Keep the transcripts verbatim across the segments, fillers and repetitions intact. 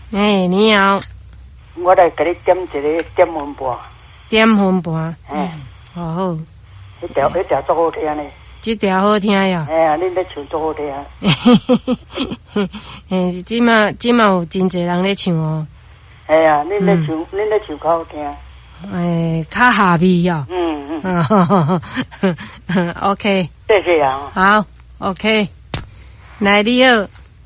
哎，你好。 我来给你点一个点分半。 点分半。 嗯。 好好。 迄条迄条足好听呢。 这条好听呀。 哎呀，恁咧唱足好听。 嘿，即马即马有真侪人咧唱哦。 哎呀，恁咧唱恁咧唱较好听。 诶，较下味哦。 嗯嗯。OK。 谢谢啊。 好 ，OK。来，你好。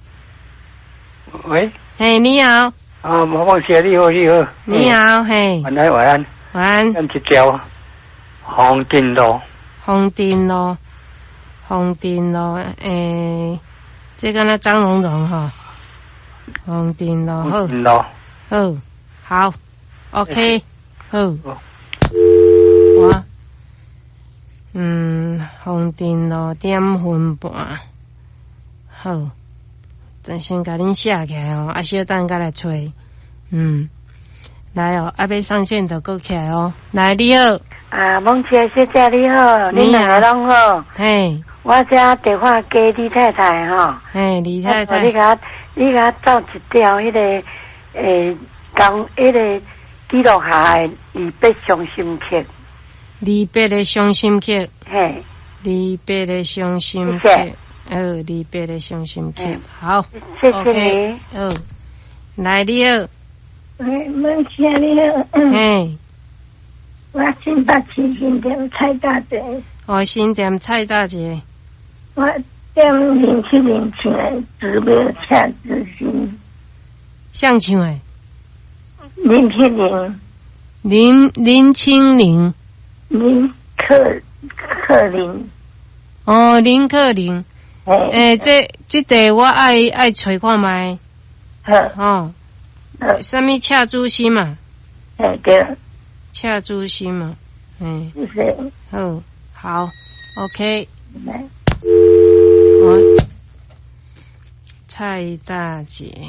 喂。 嘿，你好。 啊，毛毛姐，你好，你好。 你好，嘿。 晚安，晚安。 晚安。 咱一条红灯路。 红灯路，红灯路，诶，这个那张荣荣哈。红灯路，好。 红灯路。 好，好 ，OK， 好。我，嗯，红灯路点分半，好。等先甲恁写起来哦，啊，小等甲来吹，嗯，来哦，啊，要上线就搁起来哦。来，你好。 啊，梦姐小姐你好，你两个拢好。 嘿。 我这电话给李太太吼。 嘿，李太太。 你甲你甲造一条迄、那个诶，讲迄个记录下的离别伤心曲。 离别的伤心曲。 嘿。 离别的伤心曲。呃，离别的伤心曲。好。 谢谢你。 哦。来，你好。 喂，梦姐你好。 嘿。 我新北市新店蔡大姐。 哦，新店蔡大姐。 我点零七零唱的指标恰之心。 谁唱的？ 林七零。 林林清玲。 林克克林。 哦，林克林。诶、欸，这这题我爱爱找看卖。 好。 哦。什么恰之心嘛？ 哎，对。 恰之心嘛，嗯， 是， 好，好 ，OK， 来， 我蔡大姐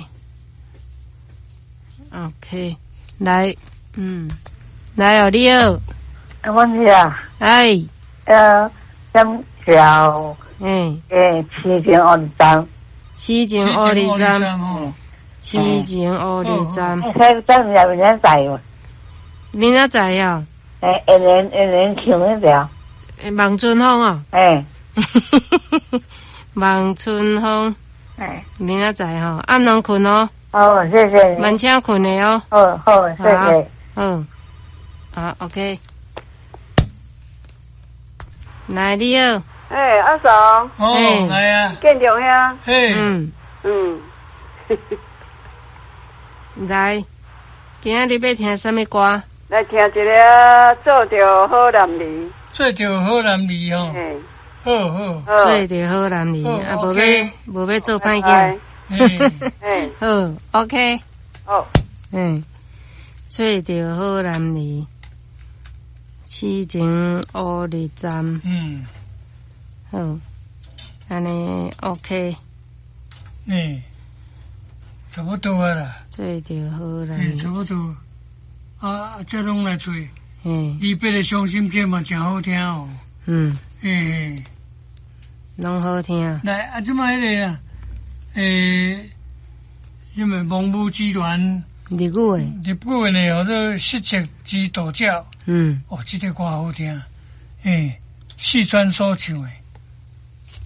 ，OK， 来，嗯，来哦，你好， 啊，我是啊， 哎， 呃，想条， 嗯， 诶，七情二章， 七情二章，七情二章， 哎，咱们明天在哟。 明仔载呀， 诶，一年一年唱那条， 诶，望春风啊， 诶， 望春风， 诶， 明仔载吼，暗拢困哦， 好，谢谢你， 慢请困的哦， 好好，谢谢， 好，好 ，OK， 来你好， 诶，阿嫂， 哦，来啊， 建中兄， 嘿， 嗯嗯， 来，今仔日要听什么歌？ 来听一个做着好男儿， 做着好男儿哦，好好， 做着好男儿，啊，无要无要做歹囝， 嘿， 好 ，OK， 好， 嗯，做着好男儿，痴情乌日站， 嗯， 好，安尼 OK， 嗯，差不多啊啦， 做着好男儿， 差不多。啊，这拢来做， 嗯， 离别的伤心曲嘛，真好听哦。 嗯， 嘿， 拢好听。 来，啊，这么迄个啊，诶，什么蒙古集团？ 日语的。 日语的哦，这失职之道教。 嗯。 哦，这个歌好听，诶，四川所唱的。